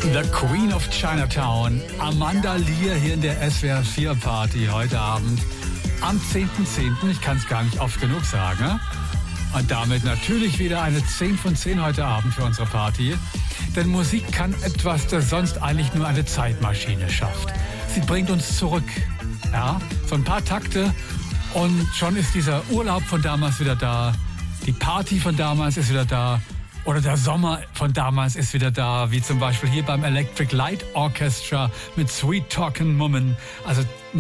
The Queen of Chinatown, Amanda Lear hier in der SWR 4 Party heute Abend am 10.10. Ich kann es gar nicht oft genug sagen. Ne? Und damit natürlich wieder eine 10 von 10 heute Abend für unsere Party. Denn Musik kann etwas, das sonst eigentlich nur eine Zeitmaschine schafft. Sie bringt uns zurück. Ja, so ein paar Takte und schon ist dieser Urlaub von damals wieder da. Die Party von damals ist wieder da. Oder der Sommer von damals ist wieder da, wie zum Beispiel hier beim Electric Light Orchestra mit Sweet Talkin' Woman. Also